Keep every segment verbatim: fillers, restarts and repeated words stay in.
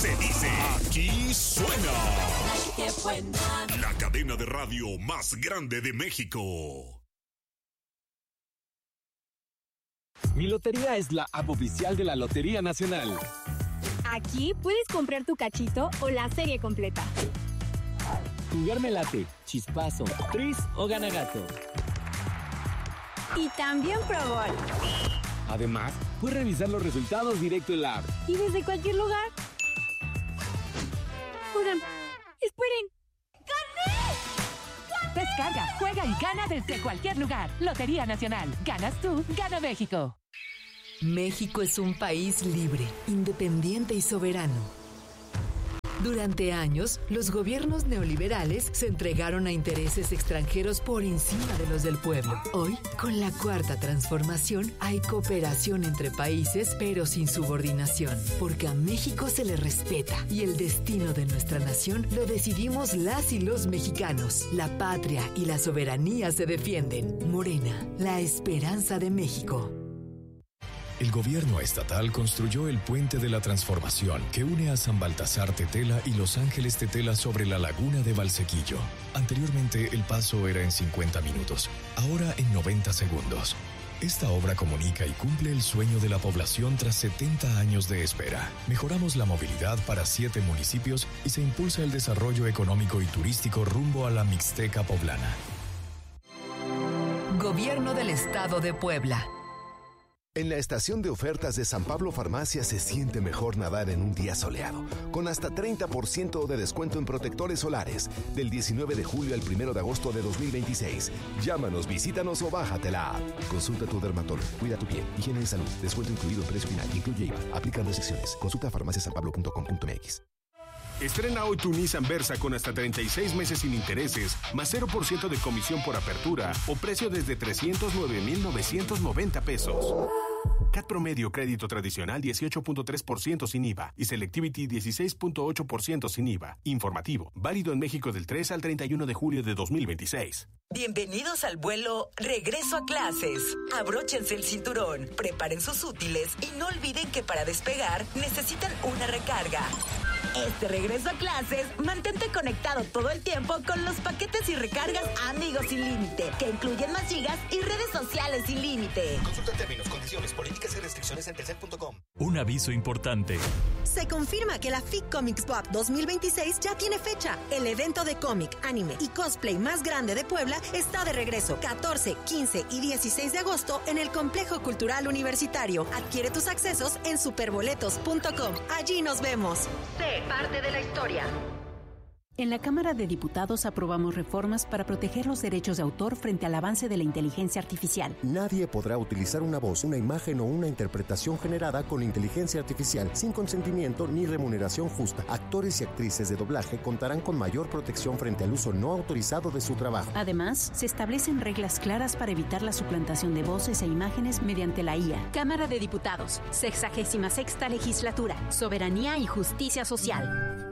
se dice, aquí suena. Qué buena. La cadena de radio más grande de México. Mi Lotería es la app oficial de la Lotería Nacional. Aquí puedes comprar tu cachito o la serie completa. Jugarme late, chispazo, tris o ganagato. Y también Pro Bowl. Además, puedes revisar los resultados directo en la app. Y desde cualquier lugar. Oigan, esperen. ¡Gané! Descarga, juega y gana desde cualquier lugar. Lotería Nacional. Ganas tú, gana México. México es un país libre, independiente y soberano. Durante años, los gobiernos neoliberales se entregaron a intereses extranjeros por encima de los del pueblo. Hoy, con la Cuarta Transformación, hay cooperación entre países, pero sin subordinación, porque a México se le respeta y el destino de nuestra nación lo decidimos las y los mexicanos. La patria y la soberanía se defienden. Morena, la esperanza de México. El gobierno estatal construyó el Puente de la Transformación que une a San Baltasar Tetela y Los Ángeles Tetela sobre la laguna de Valsequillo. Anteriormente el paso era en cincuenta minutos, ahora en noventa segundos. Esta obra comunica y cumple el sueño de la población tras setenta años de espera. Mejoramos la movilidad para siete municipios y se impulsa el desarrollo económico y turístico rumbo a la Mixteca poblana. Gobierno del Estado de Puebla. En la estación de ofertas de San Pablo Farmacia se siente mejor nadar en un día soleado, con hasta treinta por ciento de descuento en protectores solares, del diecinueve de julio al primero de agosto de dos mil veintiséis. Llámanos, visítanos o bájate la app. Consulta a tu dermatólogo, cuida tu piel, higiene de salud, descuento incluido en precio final, incluye I V A, aplican restricciones. Consulta farmacia san pablo punto com punto m x. Estrena hoy tu Nissan Versa con hasta treinta y seis meses sin intereses, más cero por ciento de comisión por apertura o precio desde trescientos nueve mil novecientos noventa pesos. C A T promedio crédito tradicional dieciocho punto tres por ciento sin I V A y Selectivity dieciséis punto ocho por ciento sin I V A. Informativo, válido en México del tres al treinta y uno de julio de dos mil veintiséis. Bienvenidos al vuelo Regreso a Clases. Abróchense el cinturón, preparen sus útiles y no olviden que para despegar necesitan una recarga. Este regreso a clases, mantente conectado todo el tiempo con los paquetes y recargas Amigos Sin Límite, que incluyen más gigas y redes sociales sin límite. Consulta términos, condiciones, políticas y restricciones en telcel punto com. Un aviso importante. Se confirma que la F I C Comics Pop dos mil veintiséis ya tiene fecha. El evento de cómic, anime y cosplay más grande de Puebla está de regreso catorce, quince y dieciséis de agosto en el Complejo Cultural Universitario. Adquiere tus accesos en superboletos punto com. Allí nos vemos. Sé parte de la historia. En la Cámara de Diputados aprobamos reformas para proteger los derechos de autor frente al avance de la inteligencia artificial. Nadie podrá utilizar una voz, una imagen o una interpretación generada con inteligencia artificial sin consentimiento ni remuneración justa. Actores y actrices de doblaje contarán con mayor protección frente al uso no autorizado de su trabajo. Además, se establecen reglas claras para evitar la suplantación de voces e imágenes mediante la I A. Cámara de Diputados, sexagésima sexta legislatura, soberanía y justicia social.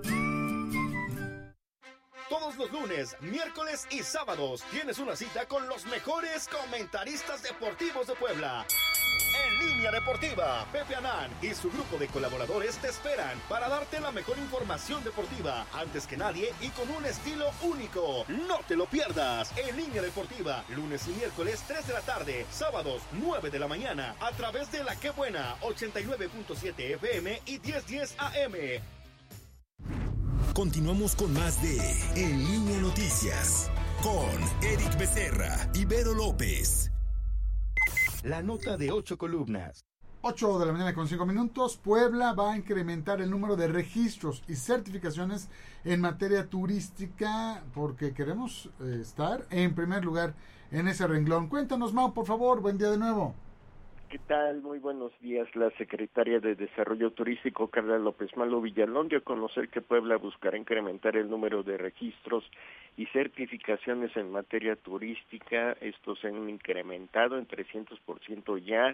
Todos los lunes, miércoles y sábados tienes una cita con los mejores comentaristas deportivos de Puebla. En Línea Deportiva, Pepe Anán y su grupo de colaboradores te esperan para darte la mejor información deportiva antes que nadie y con un estilo único. No te lo pierdas. En Línea Deportiva, lunes y miércoles tres de la tarde, sábados nueve de la mañana, a través de La Qué Buena ochenta y nueve punto siete F M y diez diez A M. Continuamos con más de En Línea Noticias con Eric Becerra y Vero López. La nota de ocho columnas. ocho de la mañana con cinco minutos. Puebla va a incrementar el número de registros y certificaciones en materia turística porque queremos eh, estar en primer lugar en ese renglón. Cuéntanos, Mau, por favor. Buen día de nuevo. ¿Qué tal? Muy buenos días. La secretaria de Desarrollo Turístico, Carla López Malo Villalón, dio a conocer que Puebla buscará incrementar el número de registros y certificaciones en materia turística. Estos se han incrementado en trescientos por ciento ya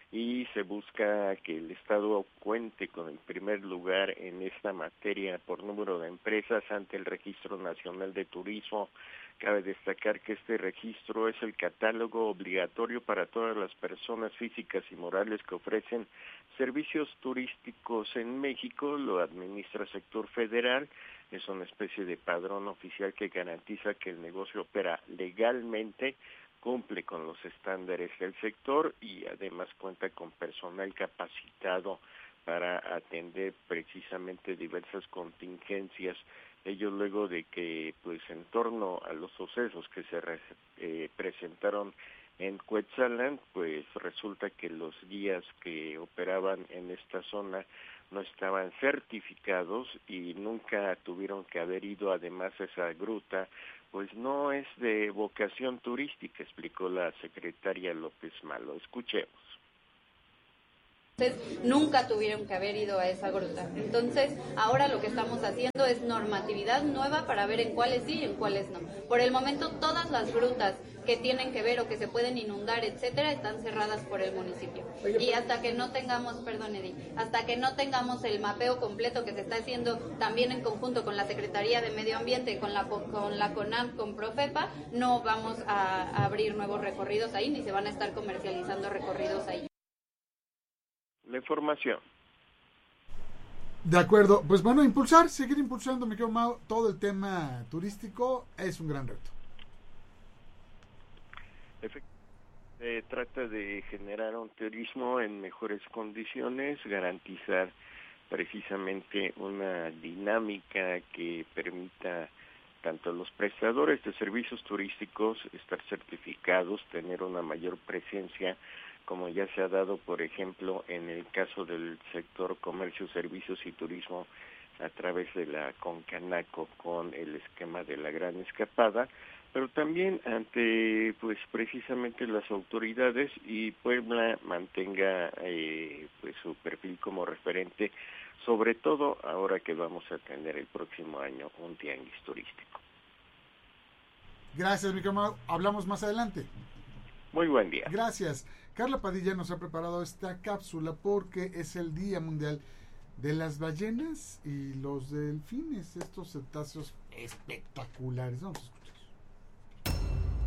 y se busca que el Estado cuente con el primer lugar en esta materia por número de empresas ante el Registro Nacional de Turismo. Cabe destacar que este registro es el catálogo obligatorio para todas las personas físicas y morales que ofrecen servicios turísticos en México. Lo administra el sector federal, es una especie de padrón oficial que garantiza que el negocio opera legalmente, cumple con los estándares del sector y además cuenta con personal capacitado para atender precisamente diversas contingencias. Ello luego de que, pues, en torno a los sucesos que se re, eh, presentaron en Cuetzalan, pues resulta que los guías que operaban en esta zona no estaban certificados y nunca tuvieron que haber ido. Además, esa gruta pues no es de vocación turística, explicó la secretaria López Malo. Escuchemos. Entonces, nunca tuvieron que haber ido a esa gruta. Entonces, ahora lo que estamos haciendo es normatividad nueva para ver en cuáles sí y en cuáles no. Por el momento, todas las grutas que tienen que ver o que se pueden inundar, etcétera, están cerradas por el municipio. Y hasta que no tengamos, perdón, Edith, hasta que no tengamos el mapeo completo que se está haciendo también en conjunto con la Secretaría de Medio Ambiente, con la con la CONAM, con Profepa, no vamos a, a abrir nuevos recorridos ahí, ni se van a estar comercializando recorridos ahí. La información. De acuerdo, pues bueno, impulsar, seguir impulsando, mi querido Mau, todo el tema turístico es un gran reto. Se trata de generar un turismo en mejores condiciones, garantizar precisamente una dinámica que permita tanto a los prestadores de servicios turísticos estar certificados, tener una mayor presencia, como ya se ha dado, por ejemplo, en el caso del sector comercio, servicios y turismo a través de la Concanaco con el esquema de la Gran Escapada, pero también ante, pues, precisamente las autoridades, y Puebla mantenga eh, pues su perfil como referente, sobre todo ahora que vamos a tener el próximo año un tianguis turístico. Gracias, mi querido. Hablamos más adelante. Muy buen día. Gracias. Carla Padilla nos ha preparado esta cápsula porque es el Día Mundial de las Ballenas y los delfines, estos cetáceos espectaculares. Vamos a escuchar.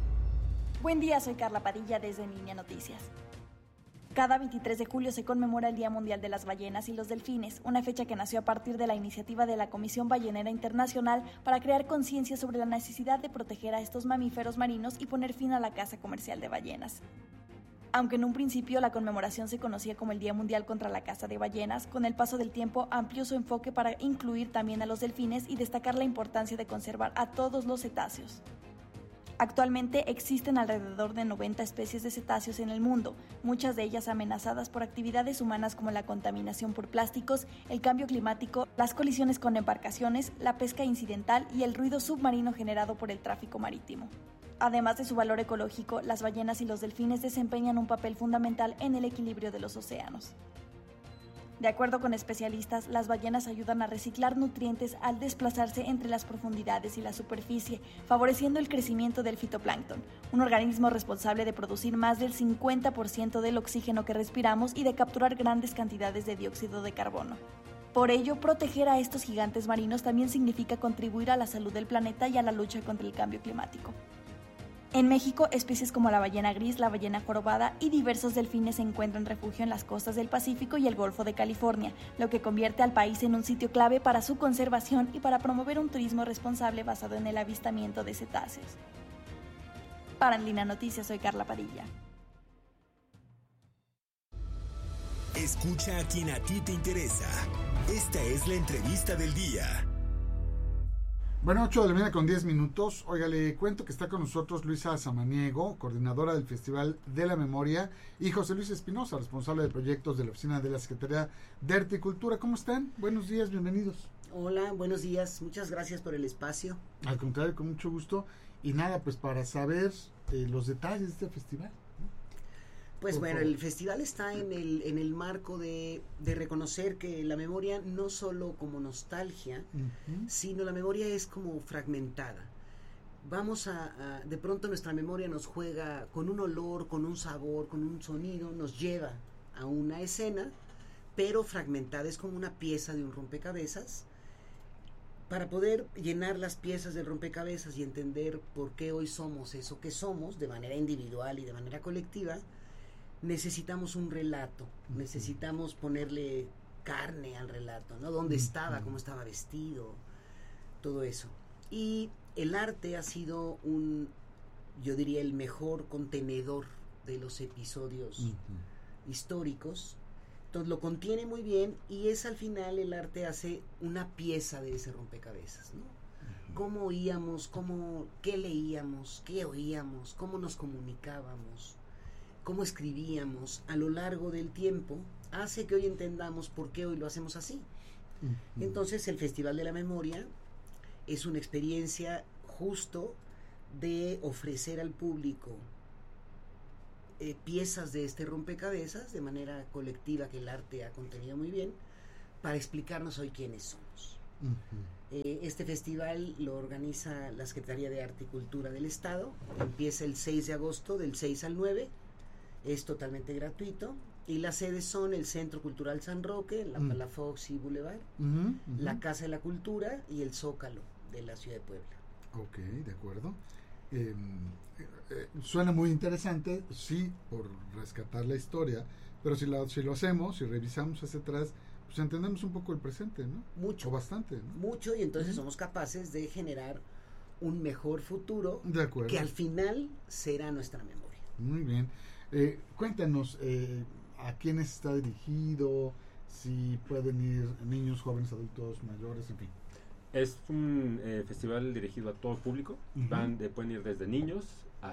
Buen día, soy Carla Padilla desde Niña Noticias. Cada veintitrés de julio se conmemora el Día Mundial de las Ballenas y los Delfines, una fecha que nació a partir de la iniciativa de la Comisión Ballenera Internacional para crear conciencia sobre la necesidad de proteger a estos mamíferos marinos y poner fin a la caza comercial de ballenas. Aunque en un principio la conmemoración se conocía como el Día Mundial contra la Caza de Ballenas, con el paso del tiempo amplió su enfoque para incluir también a los delfines y destacar la importancia de conservar a todos los cetáceos. Actualmente existen alrededor de noventa especies de cetáceos en el mundo, muchas de ellas amenazadas por actividades humanas como la contaminación por plásticos, el cambio climático, las colisiones con embarcaciones, la pesca incidental y el ruido submarino generado por el tráfico marítimo. Además de su valor ecológico, las ballenas y los delfines desempeñan un papel fundamental en el equilibrio de los océanos. De acuerdo con especialistas, las ballenas ayudan a reciclar nutrientes al desplazarse entre las profundidades y la superficie, favoreciendo el crecimiento del fitoplancton, un organismo responsable de producir más del cincuenta por ciento del oxígeno que respiramos y de capturar grandes cantidades de dióxido de carbono. Por ello, proteger a estos gigantes marinos también significa contribuir a la salud del planeta y a la lucha contra el cambio climático. En México, especies como la ballena gris, la ballena jorobada y diversos delfines encuentran refugio en las costas del Pacífico y el Golfo de California, lo que convierte al país en un sitio clave para su conservación y para promover un turismo responsable basado en el avistamiento de cetáceos. Para Andina Noticias, soy Carla Padilla. Escucha a quien a ti te interesa. Esta es la entrevista del día. Bueno, ocho de la mañana con diez minutos. Oiga, le cuento que está con nosotros Luisa Samaniego, coordinadora del Festival de la Memoria, y José Luis Espinosa, responsable de proyectos de la Oficina de la Secretaría de Arte y Cultura. ¿Cómo están? Buenos días, bienvenidos. Hola, buenos días. Muchas gracias por el espacio. Al contrario, con mucho gusto. Y nada, pues para saber eh, los detalles de este festival. Pues bueno, el festival está en el en el marco de, de reconocer que la memoria no solo como nostalgia, uh-huh. sino la memoria es como fragmentada. Vamos a, a, de pronto nuestra memoria nos juega con un olor, con un sabor, con un sonido, nos lleva a una escena, pero fragmentada, es como una pieza de un rompecabezas. Para poder llenar las piezas del rompecabezas y entender por qué hoy somos eso que somos, de manera individual y de manera colectiva, necesitamos un relato, uh-huh. necesitamos ponerle carne al relato, ¿no? ¿Dónde uh-huh. estaba? ¿Cómo estaba vestido? Todo eso. Y el arte ha sido un, yo diría, el mejor contenedor de los episodios uh-huh. históricos. Entonces lo contiene muy bien y es al final el arte hace una pieza de ese rompecabezas, ¿no? Uh-huh. Cómo oíamos, cómo, qué leíamos, qué oíamos, cómo nos comunicábamos, cómo escribíamos a lo largo del tiempo, hace que hoy entendamos por qué hoy lo hacemos así. Uh-huh. Entonces el Festival de la Memoria es una experiencia justo de ofrecer al público Eh, piezas de este rompecabezas de manera colectiva que el arte ha contenido muy bien para explicarnos hoy quiénes somos. Uh-huh. Eh, este festival lo organiza la Secretaría de Arte y Cultura del Estado, empieza el seis de agosto del seis al nueve, es totalmente gratuito y las sedes son el Centro Cultural San Roque, la uh-huh. Palafox y Boulevard, uh-huh. Uh-huh. la Casa de la Cultura y el Zócalo de la Ciudad de Puebla. Ok, de acuerdo. Eh, eh, suena muy interesante, sí, por rescatar la historia, pero si, la, si lo hacemos, si revisamos hacia atrás, pues entendemos un poco el presente, ¿no? Mucho. O bastante, ¿no? Mucho, y entonces uh-huh. somos capaces de generar un mejor futuro de acuerdo. Que al final será nuestra memoria. Muy bien. Eh, cuéntanos, eh, ¿a quiénes está dirigido? Si pueden ir niños, jóvenes, adultos, mayores, en fin. Es un eh, festival dirigido a todo público. Uh-huh. Van de, pueden ir desde niños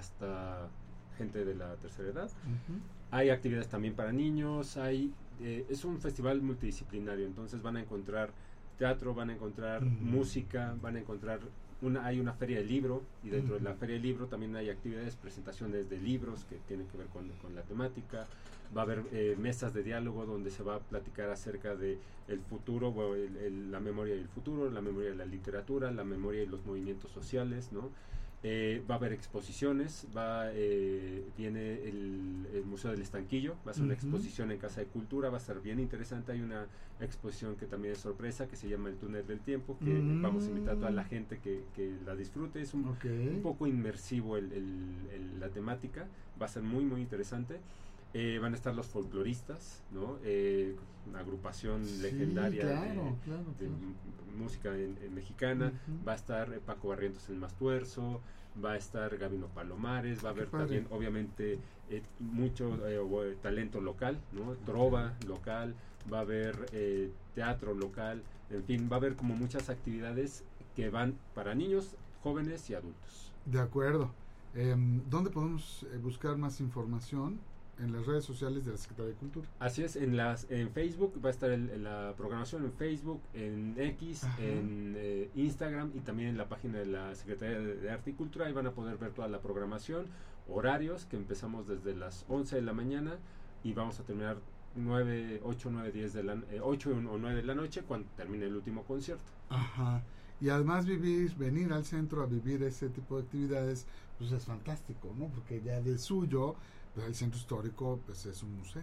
hasta gente de la tercera edad. Uh-huh. Hay actividades también para niños. Hay eh, es un festival multidisciplinario. Entonces van a encontrar teatro, van a encontrar uh-huh. música, van a encontrar una hay una feria de libro y dentro uh-huh. de la feria de libro también hay actividades, presentaciones de libros que tienen que ver con, con la temática. Va a haber eh, mesas de diálogo donde se va a platicar acerca de el futuro, bueno, el, el, la memoria del futuro, la memoria de la literatura, la memoria y los movimientos sociales, ¿no? Eh, va a haber exposiciones, va eh, viene el, el Museo del Estanquillo, va a ser uh-huh. una exposición en Casa de Cultura, va a estar bien interesante. Hay una exposición que también es sorpresa, que se llama El Túnel del Tiempo, que uh-huh. vamos a invitar a toda la gente que, que la disfrute. Es un, okay. un poco inmersivo el, el, el, la temática, va a ser muy muy interesante. Eh, van a estar los folcloristas, ¿no? Eh, una agrupación sí, legendaria claro, de, claro, de claro. m- música en, en mexicana. Uh-huh. Va a estar eh, Paco Barrientos el Mastuerzo, va a estar Gabino Palomares, va a haber también obviamente eh, mucho eh, talento local, ¿no? Trova local, va a haber eh, teatro local, en fin, va a haber como muchas actividades que van para niños, jóvenes y adultos. De acuerdo. Eh, ¿Dónde podemos eh, buscar más información? En las redes sociales de la Secretaría de Cultura. Así es, en las en Facebook va a estar el, en la programación en Facebook, en X, Ajá. en eh, Instagram y también en la página de la Secretaría de, de Arte y Cultura. Ahí van a poder ver toda la programación, horarios que empezamos desde las once de la mañana y vamos a terminar nueve, ocho, nueve, diez de la eh, ocho o nueve de la noche cuando termine el último concierto. Ajá. Y además vivir, venir al centro a vivir ese tipo de actividades, pues es fantástico, ¿no? Porque ya de suyo el centro histórico pues es un museo.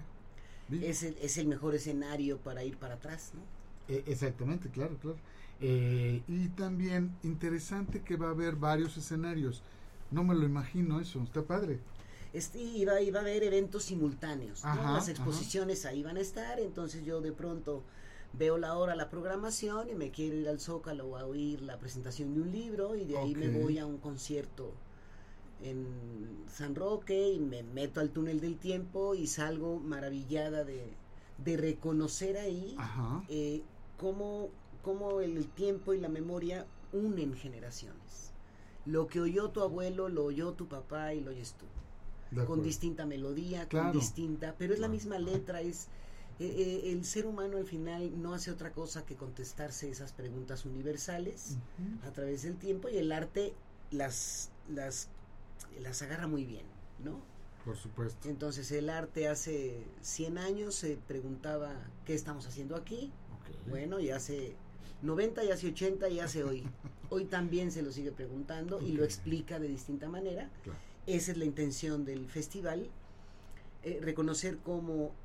Es el, es el mejor escenario para ir para atrás, ¿no? Eh, exactamente, claro, claro. Eh, y también interesante que va a haber varios escenarios. No me lo imagino eso, está padre. Este, iba, iba a haber eventos simultáneos, ¿no? Ajá, las exposiciones ajá. ahí van a estar, entonces yo de pronto veo la hora, la programación y me quiero ir al Zócalo a oír la presentación de un libro y de ahí okay. me voy a un concierto en San Roque y me meto al Túnel del Tiempo y salgo maravillada de, de reconocer ahí eh, cómo, cómo el tiempo y la memoria unen generaciones. Lo que oyó tu abuelo lo oyó tu papá y lo oyes tú, con distinta melodía, claro. con distinta, pero es la misma letra. Es eh, eh, el ser humano al final no hace otra cosa que contestarse esas preguntas universales uh-huh. a través del tiempo, y el arte las las las agarra muy bien, ¿no? Por supuesto. Entonces el arte hace cien años se preguntaba ¿qué estamos haciendo aquí? Okay. Bueno, y hace noventa, y hace ochenta, y hace hoy. Hoy también se lo sigue preguntando okay. y lo explica de distinta manera. Claro. Esa es la intención del festival, eh, reconocer cómo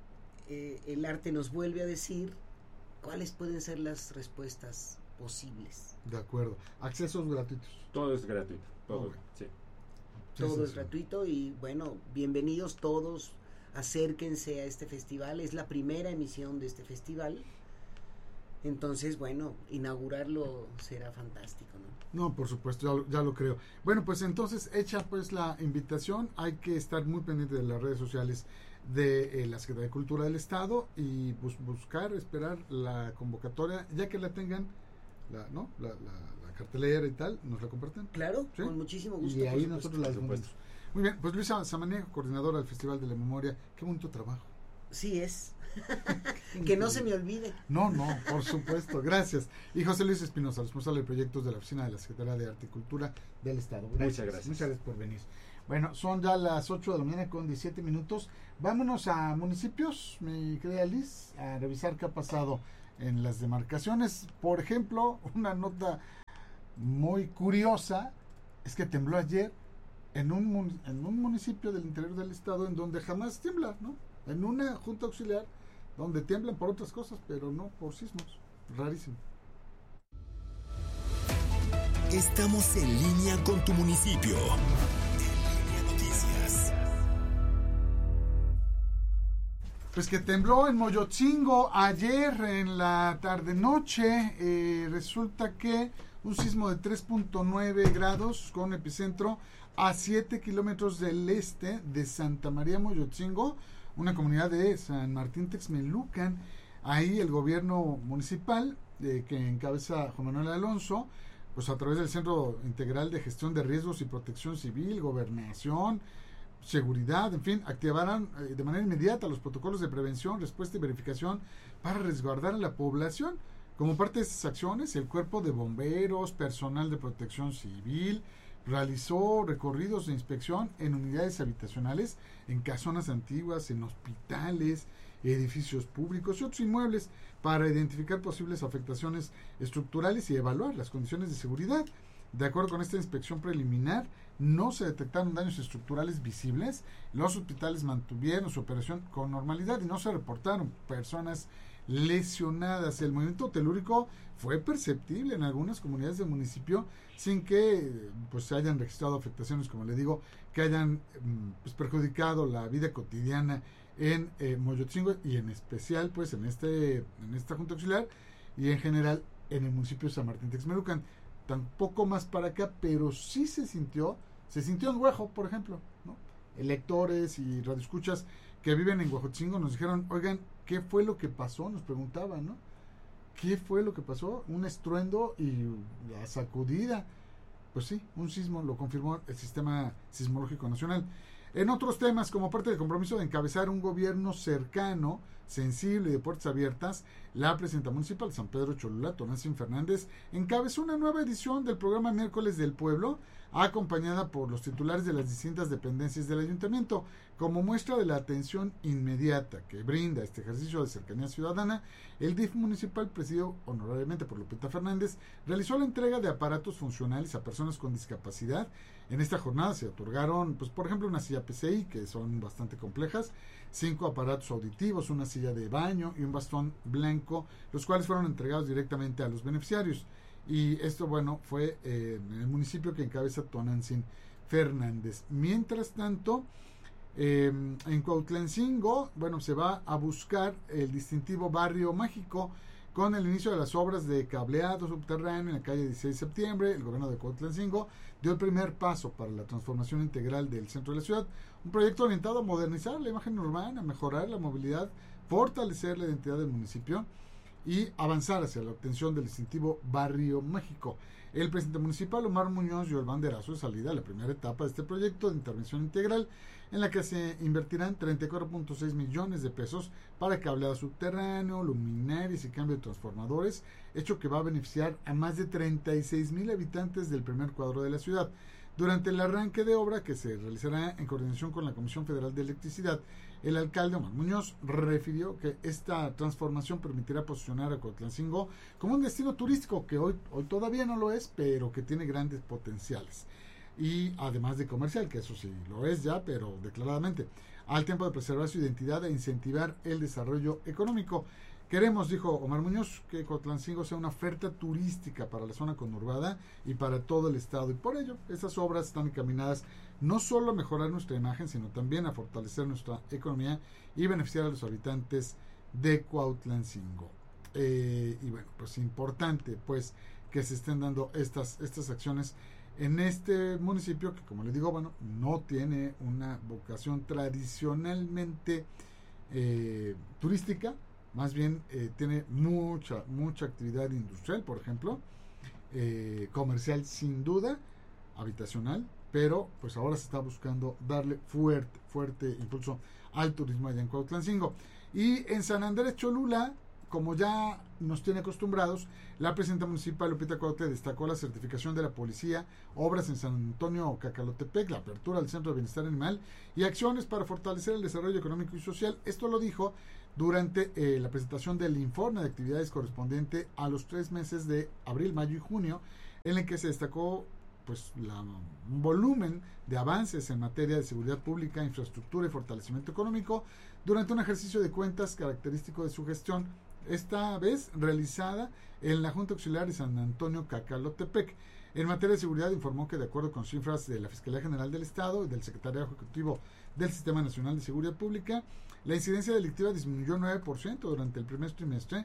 eh, el arte nos vuelve a decir cuáles pueden ser las respuestas posibles. De acuerdo. Accesos gratuitos. Todo es gratuito. Todo, okay. sí. Todo sí, es sí. gratuito y bueno, bienvenidos todos, acérquense a este festival, es la primera emisión de este festival, entonces bueno, inaugurarlo será fantástico, ¿no? No, por supuesto, ya, lo- ya lo creo. Bueno, pues entonces hecha pues la invitación, hay que estar muy pendiente de las redes sociales de eh, la Secretaría de Cultura del Estado y bus- buscar, esperar la convocatoria, ya que la tengan, la, ¿no? La, la- la cartelera y tal, nos la comparten. Claro, ¿Sí? con muchísimo gusto. Y ahí por nosotros supuesto. la difundimos. Muy bien, pues Luisa Samaniego, coordinadora del Festival de la Memoria, qué bonito trabajo. Sí es. Que no se me olvide. No, no, por supuesto, gracias. Y José Luis Espinosa, responsable de proyectos de la Oficina de la Secretaría de Arte y Cultura del Estado. Gracias. Muchas gracias. Muchas gracias por venir. Bueno, son ya las ocho de la mañana con diecisiete minutos. Vámonos a municipios, mi querida Liz, a revisar qué ha pasado en las demarcaciones. Por ejemplo, una nota muy curiosa es que tembló ayer en un, mun- en un municipio del interior del estado en donde jamás tiembla, ¿no? En una junta auxiliar donde tiemblan por otras cosas, pero no por sismos. Rarísimo. Estamos en línea con tu municipio. En Línea Noticias. Pues que tembló en Moyotzingo ayer en la tarde-noche. Eh, resulta que un sismo de tres punto nueve grados con epicentro a siete kilómetros del este de Santa María Moyotzingo, una comunidad de San Martín Texmelucan. Ahí el gobierno municipal, eh, que encabeza Juan Manuel Alonso, pues a través del Centro Integral de Gestión de Riesgos y Protección Civil, Gobernación, Seguridad, en fin, activarán eh, de manera inmediata los protocolos de prevención, respuesta y verificación para resguardar a la población. Como parte de estas acciones, el cuerpo de bomberos, personal de protección civil, realizó recorridos de inspección en unidades habitacionales, en casonas antiguas, en hospitales, edificios públicos y otros inmuebles para identificar posibles afectaciones estructurales y evaluar las condiciones de seguridad. De acuerdo con esta inspección preliminar, no se detectaron daños estructurales visibles, los hospitales mantuvieron su operación con normalidad y no se reportaron personas lesionadas. El movimiento telúrico fue perceptible en algunas comunidades del municipio sin que pues se hayan registrado afectaciones, como le digo, que hayan pues, perjudicado la vida cotidiana en eh, Moyotzingo y en especial pues en este en esta junta auxiliar y en general en el municipio de San Martín Texmelucan. Tampoco más para acá, pero sí se sintió, se sintió en Huejo, por ejemplo, ¿no? Electores y radioescuchas que viven en Huejotzingo nos dijeron, oigan, ¿qué fue lo que pasó? Nos preguntaban, ¿no? ¿Qué fue lo que pasó? Un estruendo y la sacudida. Pues sí, un sismo, lo confirmó el Sistema Sismológico Nacional. En otros temas, como parte del compromiso de encabezar un gobierno cercano, sensible y de puertas abiertas, la presidenta municipal de San Pedro Cholula, Tonantzin Fernández, encabezó una nueva edición del programa Miércoles del Pueblo, acompañada por los titulares de las distintas dependencias del ayuntamiento. Como muestra de la atención inmediata que brinda este ejercicio de cercanía ciudadana, el D I F municipal, presidido honorariamente por Lupita Fernández, realizó la entrega de aparatos funcionales a personas con discapacidad. En esta jornada se otorgaron, pues por ejemplo, una silla P C I, que son bastante complejas, cinco aparatos auditivos, una silla de baño y un bastón blanco, los cuales fueron entregados directamente a los beneficiarios. Y esto, bueno, fue eh, en el municipio que encabeza Tonantzin Fernández. Mientras tanto, eh, en Cuautlancingo, bueno, se va a buscar el distintivo barrio mágico con el inicio de las obras de cableado subterráneo en la calle dieciséis de septiembre. El gobierno de Cuautlancingo dio el primer paso para la transformación integral del centro de la ciudad, un proyecto orientado a modernizar la imagen urbana, mejorar la movilidad, fortalecer la identidad del municipio y avanzar hacia la obtención del distintivo Barrio Mágico. El presidente municipal, Omar Muñoz, dio el banderazo de salida a la primera etapa de este proyecto de intervención integral, en la que se invertirán treinta y cuatro punto seis millones de pesos para cableado subterráneo, luminarias y cambio de transformadores, hecho que va a beneficiar a más de treinta y seis mil habitantes del primer cuadro de la ciudad. Durante el arranque de obra, que se realizará en coordinación con la Comisión Federal de Electricidad, el alcalde Omar Muñoz refirió que esta transformación permitirá posicionar a Cuautlancingo como un destino turístico que hoy, hoy todavía no lo es, pero que tiene grandes potenciales. Y además de comercial, que eso sí lo es ya, pero declaradamente. al tiempo de preservar su identidad e incentivar el desarrollo económico. Queremos, dijo Omar Muñoz, que Cuautlancingo sea una oferta turística para la zona conurbada y para todo el estado. Y por ello, estas obras están encaminadas no solo a mejorar nuestra imagen, sino también a fortalecer nuestra economía y beneficiar a los habitantes de Cuautlancingo. Eh, y bueno, pues importante pues que se estén dando estas, estas acciones en este municipio que, como les digo, bueno, no tiene una vocación tradicionalmente eh, turística. Más bien eh, tiene mucha, mucha actividad industrial, por ejemplo, eh, comercial sin duda, habitacional, pero pues ahora se está buscando darle fuerte, fuerte impulso al turismo allá en Cuautlancingo. Y en San Andrés Cholula, como ya nos tiene acostumbrados, la presidenta municipal Lupita Cuautle destacó la certificación de la policía, obras en San Antonio Cacalotepec, la apertura del Centro de Bienestar Animal y acciones para fortalecer el desarrollo económico y social. Esto lo dijo durante eh, la presentación del informe de actividades correspondiente a los tres meses de abril, mayo y junio, en el que se destacó pues la, un volumen de avances en materia de seguridad pública, infraestructura y fortalecimiento económico durante un ejercicio de cuentas característico de su gestión, esta vez realizada en la Junta Auxiliar de San Antonio Cacalotepec. En materia de seguridad informó que de acuerdo con cifras de la Fiscalía General del Estado y del Secretariado Ejecutivo del Sistema Nacional de Seguridad Pública, la incidencia delictiva disminuyó nueve por ciento durante el primer trimestre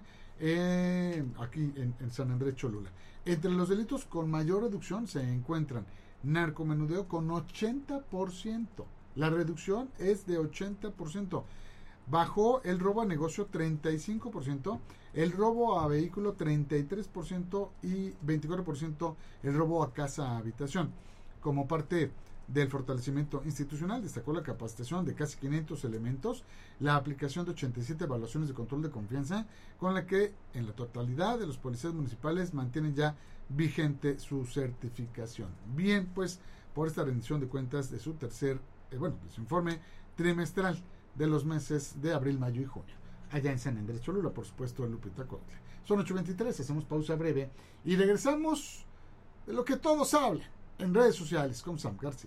eh, aquí en, en San Andrés Cholula. Entre los delitos con mayor reducción se encuentran narcomenudeo con ochenta por ciento. La reducción es de ochenta por ciento. Bajó el robo a negocio treinta y cinco por ciento, el robo a vehículo treinta y tres por ciento y veinticuatro por ciento el robo a casa a habitación. Como parte del fortalecimiento institucional, destacó la capacitación de casi quinientos elementos, la aplicación de ochenta y siete evaluaciones de control de confianza, con la que en la totalidad de los policías municipales mantienen ya vigente su certificación. Bien, pues por esta rendición de cuentas de su tercer, eh, bueno, de su informe trimestral de los meses de abril, mayo y junio, allá en San Andrés Cholula, por supuesto, en Lupita Cuautle. Son ocho veintitrés, hacemos pausa breve y regresamos de lo que todos hablan en redes sociales con Sam García.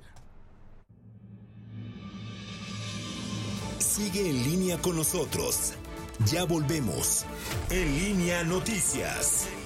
Sigue en línea con nosotros. Ya volvemos. En Línea Noticias.